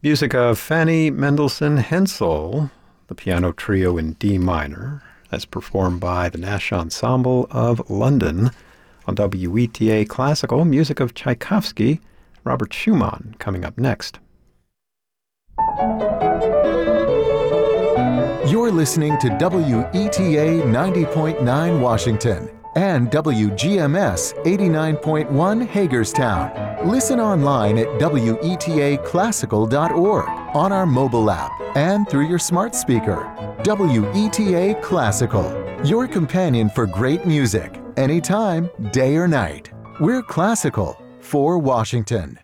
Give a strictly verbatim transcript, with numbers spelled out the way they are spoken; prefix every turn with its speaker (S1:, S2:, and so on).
S1: Music of Fanny Mendelssohn Hensel, the piano trio in D minor, as performed by the Nash Ensemble of London. On W E T A Classical, music of Tchaikovsky, Robert Schumann, coming up next.
S2: You're listening to W E T A ninety point nine Washington and W G M S eighty-nine point one Hagerstown. Listen online at W E T A classical dot org, on our mobile app, and through your smart speaker. W E T A Classical, your companion for great music, anytime, day or night. We're classical for Washington.